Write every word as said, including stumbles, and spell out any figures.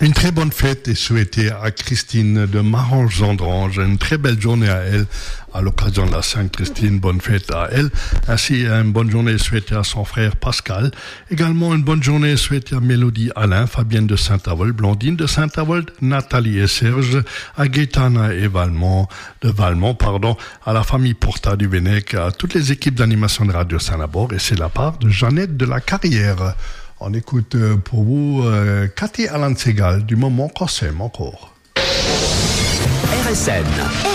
Une très bonne fête est souhaitée à Christine de Marange-Zandrange. Une très belle journée à elle, à l'occasion de la Sainte-Christine. Bonne fête à elle. Ainsi, une bonne journée souhaitée à son frère Pascal. Également, une bonne journée souhaitée à Mélodie Alain, Fabienne de Saint-Avold, Blandine de Saint-Avold, Nathalie et Serge, à Gaétana et Valmont, de Valmont, pardon, à la famille Porta du Vennec, à toutes les équipes d'animation de Radio Saint-Labor. Et c'est la part de Jeannette de la Carrière. On écoute pour vous euh, Cathy Alan Segal du moment qu'on s'aime encore. R S N